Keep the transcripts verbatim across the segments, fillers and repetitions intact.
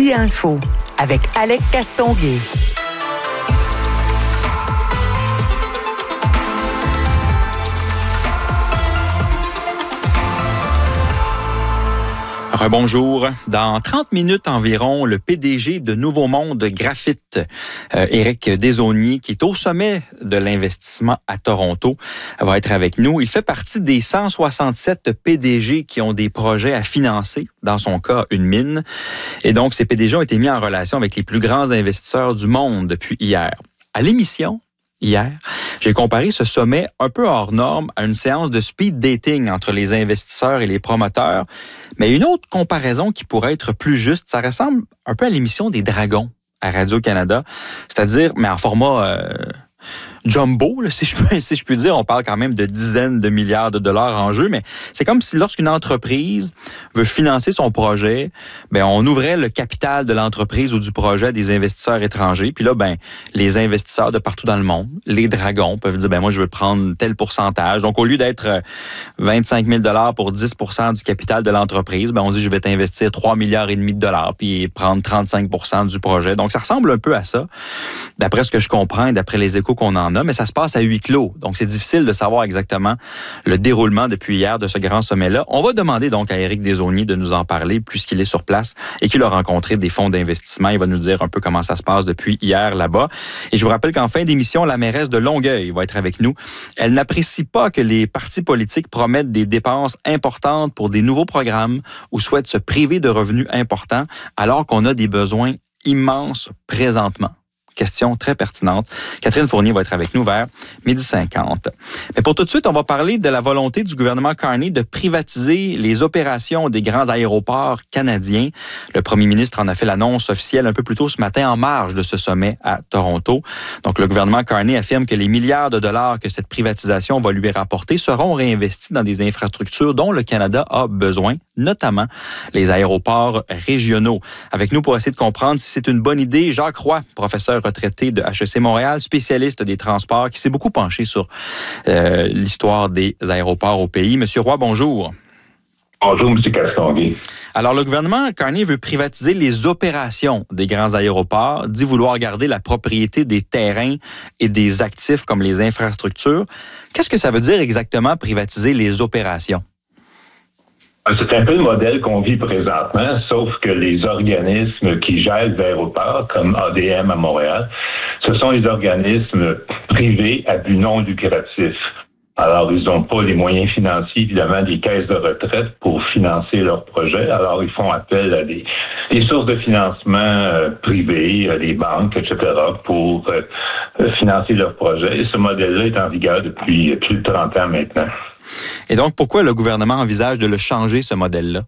Midi Info avec Alec Castonguay. Rebonjour. Dans trente minutes environ, le P D G de Nouveau Monde Graphite, euh, Éric Desaulniers, qui est au sommet de l'investissement à Toronto, va être avec nous. Il fait partie des cent soixante-sept P D G qui ont des projets à financer, dans son cas, une mine. Et donc, ces P D G ont été mis en relation avec les plus grands investisseurs du monde depuis hier. À l'émission, hier, j'ai comparé ce sommet un peu hors norme à une séance de speed dating entre les investisseurs et les promoteurs. Mais une autre comparaison qui pourrait être plus juste, ça ressemble un peu à l'émission des Dragons à Radio-Canada, c'est-à-dire, mais en format euh, jumbo, là, si je peux, si je puis dire. On parle quand même de dizaines de milliards de dollars en jeu, mais c'est comme si lorsqu'une entreprise veut financer son projet, ben on ouvrait le capital de l'entreprise ou du projet à des investisseurs étrangers. Puis là, ben les investisseurs de partout dans le monde, les dragons, peuvent dire, ben moi, je veux prendre tel pourcentage. Donc, au lieu d'être vingt-cinq mille dollars pour dix pour cent du capital de l'entreprise, ben on dit, je vais t'investir trois milliards et demi de dollars puis prendre trente-cinq pour cent du projet. Donc, ça ressemble un peu à ça, d'après ce que je comprends et d'après les échos qu'on en a, mais ça se passe à huis clos. Donc, c'est difficile de savoir exactement le déroulement depuis hier de ce grand sommet-là. On va demander donc à Éric Desaulniers de nous en parler puisqu'il est sur place et qu'il a rencontré des fonds d'investissement. Il va nous dire un peu comment ça se passe depuis hier là-bas. Et je vous rappelle qu'en fin d'émission, la mairesse de Longueuil va être avec nous. Elle n'apprécie pas que les partis politiques promettent des dépenses importantes pour des nouveaux programmes ou souhaitent se priver de revenus importants alors qu'on a des besoins immenses présentement. Question très pertinente. Catherine Fournier va être avec nous vers midi cinquante. Mais pour tout de suite, on va parler de la volonté du gouvernement Carney de privatiser les opérations des grands aéroports canadiens. Le premier ministre en a fait l'annonce officielle un peu plus tôt ce matin en marge de ce sommet à Toronto. Donc, le gouvernement Carney affirme que les milliards de dollars que cette privatisation va lui rapporter seront réinvestis dans des infrastructures dont le Canada a besoin, notamment les aéroports régionaux. Avec nous pour essayer de comprendre si c'est une bonne idée, Jacques Roy, professeur retraité de H E C Montréal, spécialiste des transports, qui s'est beaucoup penché sur euh, l'histoire des aéroports au pays. Monsieur Roy, bonjour. Bonjour, M. Castonguay. Alors, le gouvernement Carney veut privatiser les opérations des grands aéroports, dit vouloir garder la propriété des terrains et des actifs comme les infrastructures. Qu'est-ce que ça veut dire exactement, privatiser les opérations? C'est un peu le modèle qu'on vit présentement, sauf que les organismes qui gèrent les aéroports, comme A D M à Montréal, ce sont les organismes privés à but non lucratif. Alors, ils n'ont pas les moyens financiers, évidemment, des caisses de retraite pour financer leurs projets. Alors, ils font appel à des, des sources de financement euh, privées, euh, des banques, et cetera, pour euh, financer leurs projets. Et ce modèle-là est en vigueur depuis plus de trente ans maintenant. Et donc, pourquoi le gouvernement envisage de le changer, ce modèle-là?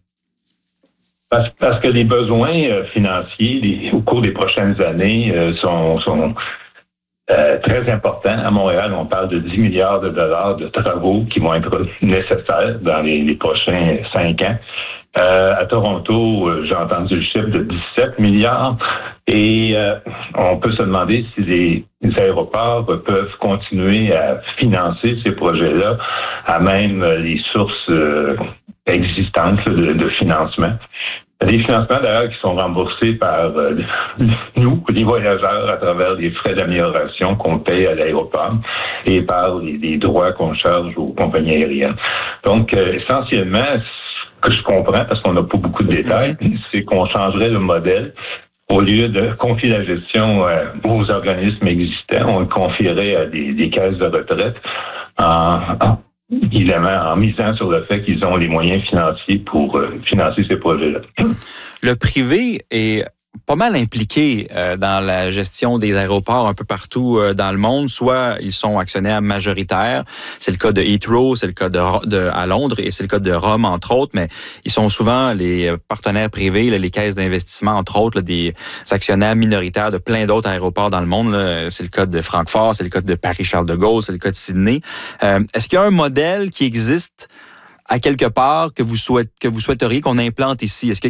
Parce, parce que les besoins euh, financiers les, au cours des prochaines années euh, sont... sont Euh, très important. À Montréal, on parle de dix milliards de dollars de travaux qui vont être nécessaires dans les, les prochains cinq ans. Euh, à Toronto, euh, j'ai entendu le chiffre de dix-sept milliards et euh, on peut se demander si les, les aéroports peuvent continuer à financer ces projets-là à même les sources euh, existantes de, de financement. Des financements, d'ailleurs, qui sont remboursés par euh, nous, les voyageurs, à travers les frais d'amélioration qu'on paye à l'aéroport et par les, les droits qu'on charge aux compagnies aériennes. Donc, euh, essentiellement, ce que je comprends, parce qu'on n'a pas beaucoup de détails, c'est qu'on changerait le modèle. Au lieu de confier la gestion euh, aux organismes existants, on le confierait à des, des caisses de retraite en... en évidemment, en misant sur le fait qu'ils ont les moyens financiers pour euh, financer ces projets-là. Le privé est pas mal impliqués euh, dans la gestion des aéroports un peu partout euh, dans le monde. Soit ils sont actionnaires majoritaires, c'est le cas de Heathrow, c'est le cas de, de à Londres et c'est le cas de Rome, entre autres, mais ils sont souvent les partenaires privés, là, les caisses d'investissement, entre autres, là, des actionnaires minoritaires de plein d'autres aéroports dans le monde. Là. C'est le cas de Francfort, c'est le cas de Paris-Charles de Gaulle, c'est le cas de Sydney. Euh, est-ce qu'il y a un modèle qui existe à quelque part que vous souhaiteriez, que vous souhaiteriez qu'on implante ici? Est-ce qu'il